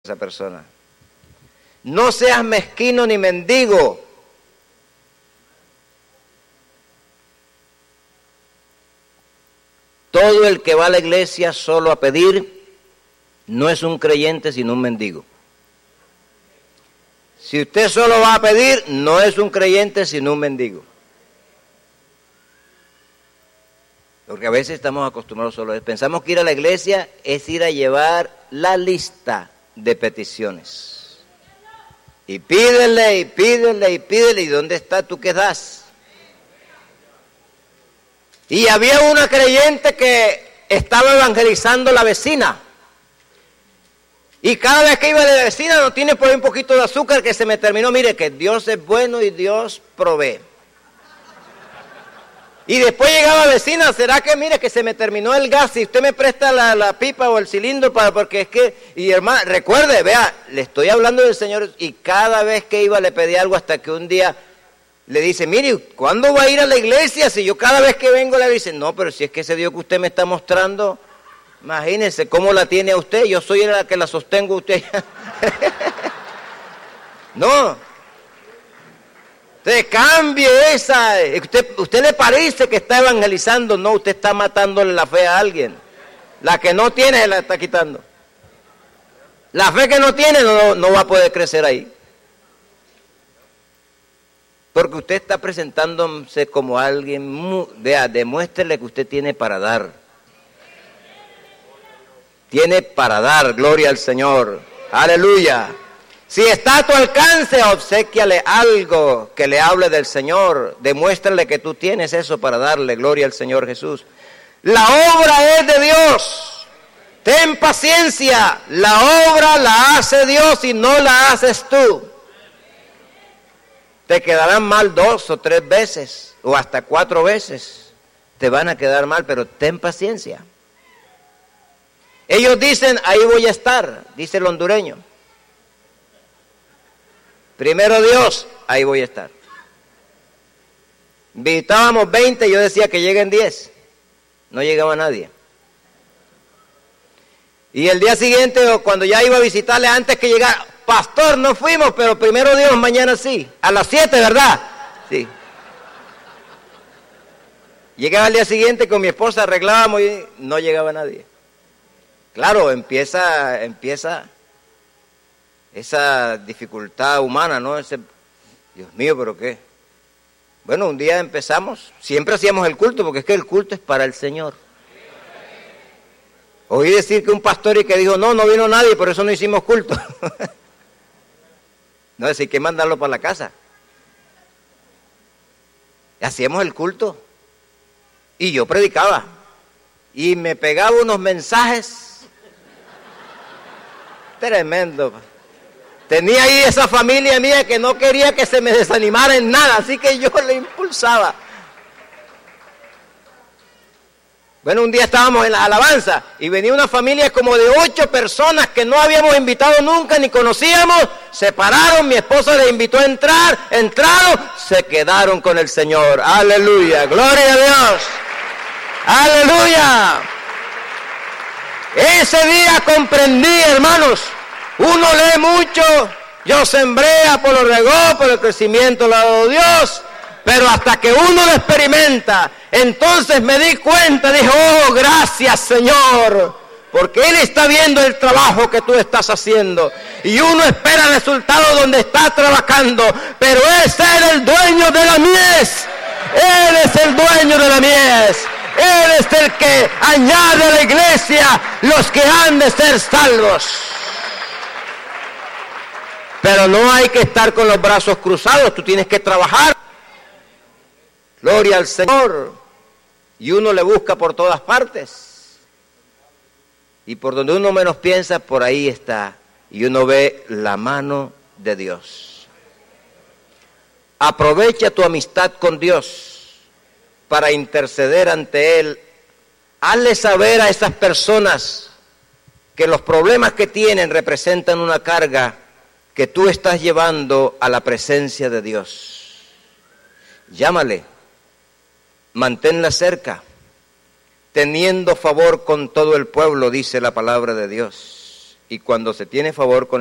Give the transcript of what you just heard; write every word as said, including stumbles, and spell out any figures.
esa persona. No seas mezquino ni mendigo. Todo el que va a la iglesia solo a pedir no es un creyente sino un mendigo. Si usted solo va a pedir, no es un creyente sino un mendigo. Porque a veces estamos acostumbrados solo a eso. Pensamos que ir a la iglesia es ir a llevar la lista de peticiones. Y pídele, y pídele, y pídele, ¿y dónde está tú qué das? Y había una creyente que estaba evangelizando la vecina. Y cada vez que iba de la vecina, no tiene por ahí un poquito de azúcar que se me terminó. Mire que Dios es bueno y Dios provee. Y después llegaba la vecina, ¿será que mire que se me terminó el gas? Si usted me presta la, la pipa o el cilindro para, porque es que, y hermano, recuerde, vea, le estoy hablando del Señor, y cada vez que iba le pedí algo hasta que un día le dice, mire, ¿cuándo va a ir a la iglesia? Si yo cada vez que vengo le dice, no, pero si es que ese Dios que usted me está mostrando, imagínese cómo la tiene a usted, yo soy la que la sostengo a usted. No. Usted cambie esa, usted, usted le parece que está evangelizando, no, usted está matándole la fe a alguien. La que no tiene se la está quitando. La fe que no tiene no, no va a poder crecer ahí. Porque usted está presentándose como alguien, vea, demuéstrele que usted tiene para dar. Tiene para dar, gloria al Señor. Aleluya. Si está a tu alcance, obséquiale algo que le hable del Señor. Demuéstrale que tú tienes eso para darle, gloria al Señor Jesús. La obra es de Dios. Ten paciencia. La obra la hace Dios y no la haces tú. Te quedarán mal dos o tres veces, o hasta cuatro veces. Te van a quedar mal, pero ten paciencia. Ellos dicen, ahí voy a estar, dice el hondureño. Primero Dios, ahí voy a estar. Invitábamos veinte, yo decía que lleguen diez. No llegaba nadie. Y el día siguiente, cuando ya iba a visitarle, antes que llegara, pastor, no fuimos, pero primero Dios, mañana sí. A las siete, ¿verdad? Sí. Llegaba el día siguiente, con mi esposa arreglábamos y no llegaba nadie. Claro, empieza, empieza esa dificultad humana, ¿no? Ese, Dios mío, ¿pero qué? Bueno, un día empezamos, siempre hacíamos el culto, porque es que el culto es para el Señor. Oí decir que un pastor y que dijo, no, no vino nadie, por eso no hicimos culto. No, decir que mandarlo para la casa. Hacíamos el culto. Y yo predicaba. Y me pegaba unos mensajes. Tremendo. Tenía ahí esa familia mía que no quería que se me desanimara en nada, así que yo le impulsaba. Bueno, un día estábamos en la alabanza y venía una familia como de ocho personas que no habíamos invitado nunca ni conocíamos. Se pararon, mi esposa les invitó a entrar, entraron, se quedaron con el Señor. Aleluya, gloria a Dios. Aleluya. Ese día comprendí, hermanos, uno lee mucho, yo sembré, Apolo regó, pero el crecimiento lo ha dado Dios, pero hasta que uno lo experimenta, entonces me di cuenta, dije, oh, gracias Señor, porque Él está viendo el trabajo que tú estás haciendo, y uno espera el resultado donde está trabajando, pero es Él el dueño de la mies, Él es el dueño de la mies. Él es el que añade a la iglesia los que han de ser salvos. Pero no hay que estar con los brazos cruzados, tú tienes que trabajar. Gloria al Señor. Y uno le busca por todas partes. Y por donde uno menos piensa, por ahí está. Y uno ve la mano de Dios. Aprovecha tu amistad con Dios para interceder ante Él. Hazle saber a esas personas que los problemas que tienen representan una carga que tú estás llevando a la presencia de Dios. Llámale, manténla cerca, teniendo favor con todo el pueblo, dice la palabra de Dios. y cuando se tiene favor con